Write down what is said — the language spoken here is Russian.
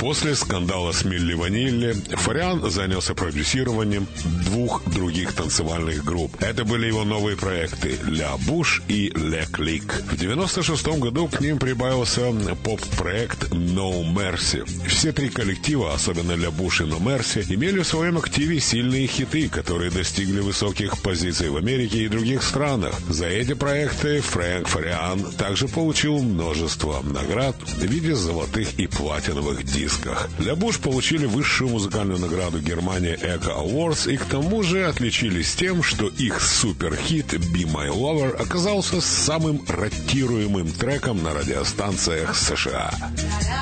После скандала с Милли Ванилли Фариан занялся продюсированием 2 других танцевальных групп. Это были его новые проекты «Ля Буш» и «Ле Клик». В 1996 году к ним прибавился поп-проект «No Mercy». Все 3 коллектива, особенно «Ля Буш» и «No Mercy», имели в своем активе сильные хиты, которые достигли высоких позиций в Америке и других странах. За эти проекты Фрэнк Фариан также получил множество наград в виде золотых и платиновых дисков. «Ля Буш» получили высшую музыкальную награду Германии Echo Awards и к тому же отличились тем, что их суперхит «Be My Lover» оказался самым ротируемым треком на радиостанциях США.